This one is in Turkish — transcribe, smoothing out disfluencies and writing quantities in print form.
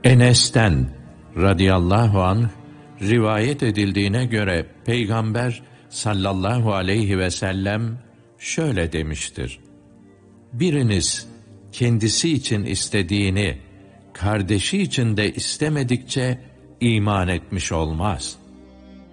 Enes'ten radıyallahu anh rivayet edildiğine göre Peygamber sallallahu aleyhi ve sellem şöyle demiştir: biriniz kendisi için istediğini kardeşi için de istemedikçe iman etmiş olmaz.